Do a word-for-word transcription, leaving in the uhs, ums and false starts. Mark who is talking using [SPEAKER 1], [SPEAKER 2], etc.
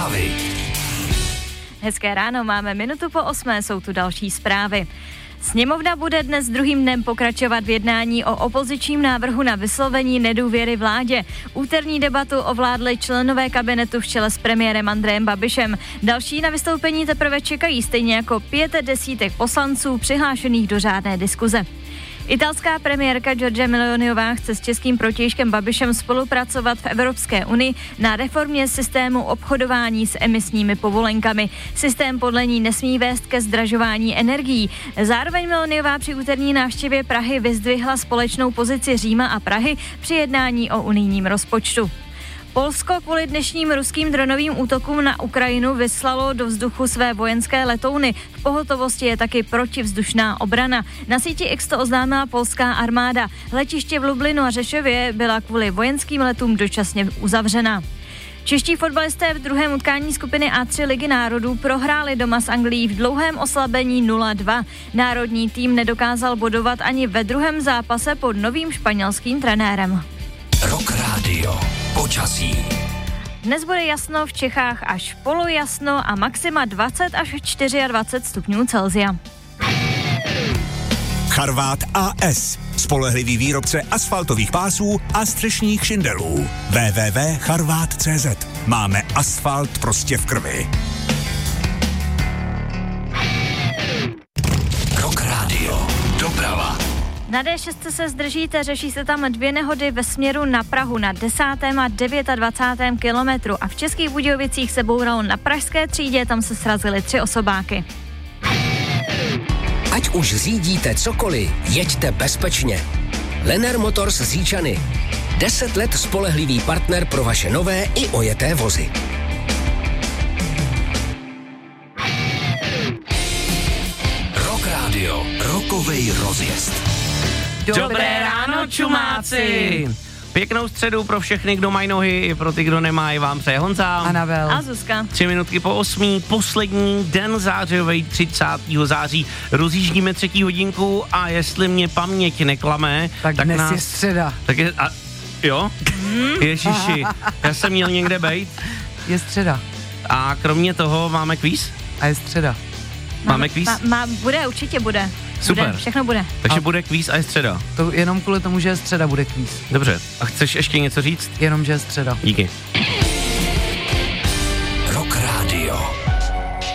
[SPEAKER 1] Zprávy.
[SPEAKER 2] Hezké ráno, máme minutu po osmé, jsou tu další zprávy. Sněmovna bude dnes druhým dnem pokračovat v jednání o opozičním návrhu na vyslovení nedůvěry vládě. Úterní debatu ovládli členové kabinetu v čele s premiérem Andrejem Babišem. Další na vystoupení teprve čekají, stejně jako pět desítek poslanců přihlášených do řádné diskuze. Italská premiérka Giorgia Meloniová chce s českým protějškem Babišem spolupracovat v Evropské unii na reformě systému obchodování s emisními povolenkami. Systém podle ní nesmí vést ke zdražování energií. Zároveň Meloniová při úterní návštěvě Prahy vyzdvihla společnou pozici Říma a Prahy při jednání o unijním rozpočtu. Polsko kvůli dnešním ruským dronovým útokům na Ukrajinu vyslalo do vzduchu své vojenské letouny. V pohotovosti je taky protivzdušná obrana. Na síti X to oznámila polská armáda. Letiště v Lublinu a Řešově byla kvůli vojenským letům dočasně uzavřena. Čeští fotbalisté v druhém utkání skupiny A tři Ligy národů prohráli doma s Anglií v dlouhém oslabení nula dva. Národní tým nedokázal bodovat ani ve druhém zápase pod novým španělským trenérem.
[SPEAKER 1] Rock Radio. Počasí.
[SPEAKER 2] Dnes bude jasno, v Čechách až polojasno a maxima dvacet až dvacet čtyři stupňů Celsia.
[SPEAKER 3] Charvát A S. Spolehlivý výrobce asfaltových pásů a střešních šindelů. w w w tečka charvát tečka cé zet. Máme asfalt prostě v krvi.
[SPEAKER 1] Rock Radio. Doprava.
[SPEAKER 2] Na D šest se zdržíte, řeší se tam dvě nehody ve směru na Prahu na desátém a dvacátém devátém kilometru a v Českých Budějovicích se bouralo na pražské třídě, tam se srazily tři osobáky.
[SPEAKER 4] Ať už řídíte cokoliv, jeďte bezpečně. Lenner Motors z Říčany. Deset let spolehlivý partner pro vaše nové i ojeté vozy.
[SPEAKER 1] Rock Radio. Rokovej rozjezd.
[SPEAKER 5] Dobré ráno, čumáci! Pěknou středu pro všechny, kdo mají nohy, i pro ty, kdo nemají, vám přeje Honza.
[SPEAKER 6] Anabel.
[SPEAKER 2] A Zuzka.
[SPEAKER 5] Tři minutky po osmí, poslední den zářijovej třicátého září. Rozjíždíme třetí hodinku a jestli mě paměť neklame,
[SPEAKER 6] tak,
[SPEAKER 5] tak
[SPEAKER 6] dnes
[SPEAKER 5] nás,
[SPEAKER 6] je středa.
[SPEAKER 5] Tak je, a, jo? Ježiši, já jsem měl někde bejt.
[SPEAKER 6] Je středa.
[SPEAKER 5] A kromě toho máme kvíz?
[SPEAKER 6] A je středa.
[SPEAKER 5] Máme kvíz?
[SPEAKER 2] Má, má, bude, určitě bude.
[SPEAKER 5] Super.
[SPEAKER 2] Bude, všechno bude.
[SPEAKER 5] Takže
[SPEAKER 6] a
[SPEAKER 5] bude kvíz a je středa.
[SPEAKER 6] To jenom kvůli tomu, že je středa, bude kvíz.
[SPEAKER 5] Dobře. A chceš ještě něco říct?
[SPEAKER 6] Jenom, že je středa.
[SPEAKER 5] Díky.